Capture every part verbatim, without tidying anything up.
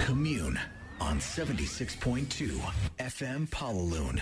Commune on seventy-six point two F M Pawaloon.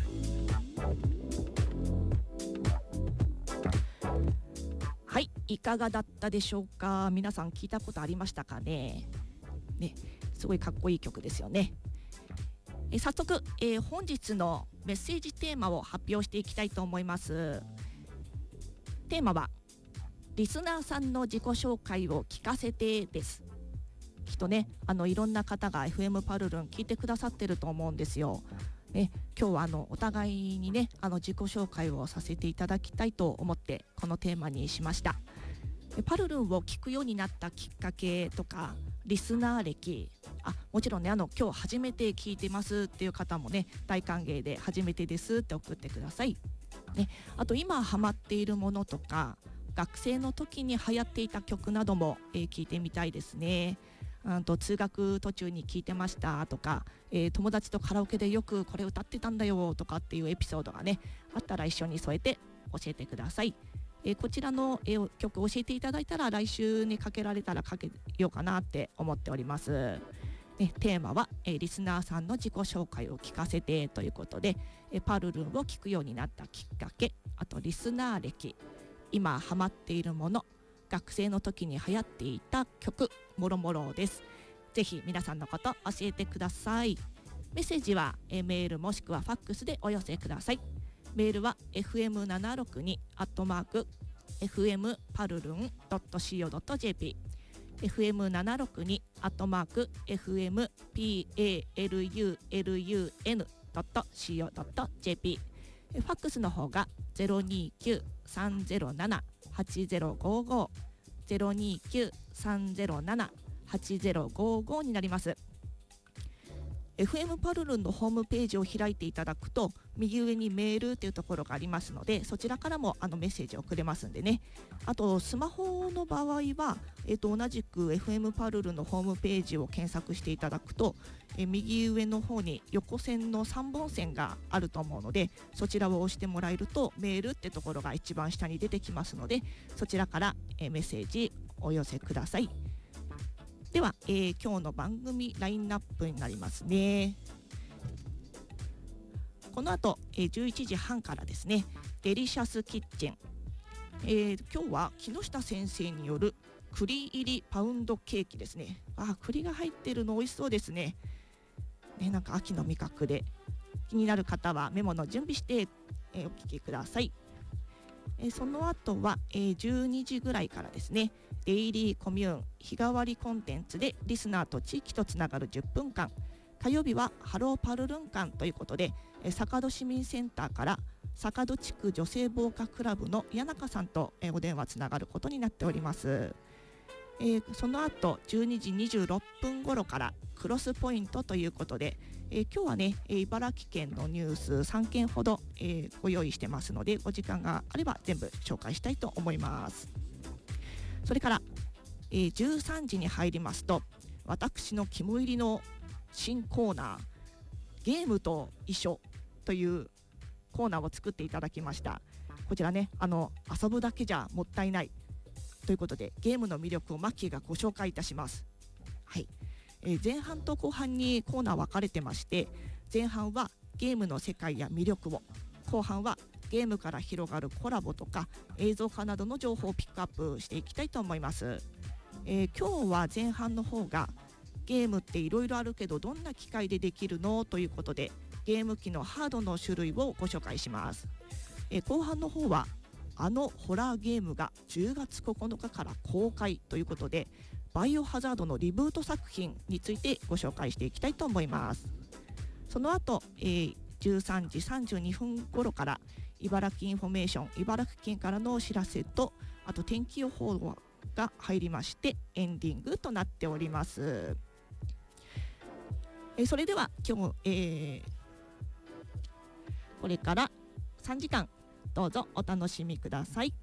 はい、いかがだったでしょうか。皆さん聞いたことありましたかね。ね、すごいかっこいい曲ですよね。え早速、えー、本日のメッセージテーマを発表していきたいと思います。テーマはリスナーさんの自己紹介を聞かせてです。きっとね、あのいろんな方が エフエム パルルン聞いてくださってると思うんですよ。ね、今日はあのお互いにね、あの自己紹介をさせていただきたいと思ってこのテーマにしました。パルルンを聞くようになったきっかけとか、リスナー歴、あもちろんね、あの今日初めて聞いてますっていう方もね、大歓迎で初めてですって送ってください、ね、あと今ハマっているものとか、学生の時に流行っていた曲なども、えー、聞いてみたいですね。あと通学途中に聞いてましたとか、えー、友達とカラオケでよくこれ歌ってたんだよとかっていうエピソードがねあったら一緒に添えて教えてください。えー、こちらの、えー、曲を教えていただいたら来週にかけられたらかけようかなって思っております。ね、テーマは、えー、リスナーさんの自己紹介を聞かせてということで、えー、パルルンを聞くようになったきっかけ、あとリスナー歴、今ハマっているもの、学生の時に流行っていた曲、もろもろです。ぜひ皆さんのこと教えてください。メッセージはえメールもしくはファックスでお寄せください。メールは エフエムななろくに アットマーク エフエムパルルン ドット シーオー ドット ジェーピー エフエムななろくに アットマーク エフエムパルルン ドット シーオー ドット ジェーピー、 ファックスの方が ゼロにきゅう さんゼロなな はちゼロごご ゼロにきゅう さんゼロなな はちゼロごごになります。 エフエム パルルンのホームページを開いていただくと右上にメールというところがありますので、そちらからもあのメッセージを送れますんでね。あとスマホの場合は、えー、と同じく エフエム パルルンのホームページを検索していただくと、えー、右上の方に横線のさんぼん線があると思うので、そちらを押してもらえるとメールってところが一番下に出てきますので、そちらから、えー、メッセージお寄せください。では、えー、今日の番組ラインナップになりますね。この後、えー、じゅういちじはんからですね、デリシャスキッチン、えー、今日は木下先生による栗入りパウンドケーキですね。あ、栗が入ってるの美味しそうですね。ね、なんか秋の味覚で気になる方はメモの準備して、えー、お聞きください。えー、その後は、えー、じゅうにじぐらいからですね、デイリーコミューン日替わりコンテンツでリスナーと地域とつながるじゅっぷんかん、火曜日はハローパルルン館ということで、えー、坂戸市民センターから坂戸地区女性防火クラブの谷中さんと、えー、お電話つながることになっております。えー、その後じゅうにじにじゅうろっぷん頃からクロスポイントということで、えー、今日はね、えー、茨城県のニュースさんけんほど、えー、ご用意してますので、お時間があれば全部紹介したいと思います。それから、えー、じゅうさんじに入りますと、私の肝入りの新コーナー、ゲームと一緒というコーナーを作っていただきました。こちらね、あの遊ぶだけじゃもったいないということで、ゲームの魅力をマッキーがご紹介いたします。はい、えー、前半と後半にコーナー分かれてまして、前半はゲームの世界や魅力を、後半はゲームから広がるコラボとか映像化などの情報をピックアップしていきたいと思います。えー、今日は前半の方がゲームっていろいろあるけどどんな機械でできるのということで、ゲーム機のハードの種類をご紹介します。えー、後半の方はあのホラーゲームがじゅうがつここのかから公開ということで、バイオハザードのリブート作品についてご紹介していきたいと思います。その後、えー、じゅうさんじさんじゅうにふん頃から茨城インフォメーション、茨城県からのお知らせと、あと天気予報が入りましてエンディングとなっております。えー、それでは今日、えー、これからさんじかんどうぞお楽しみください。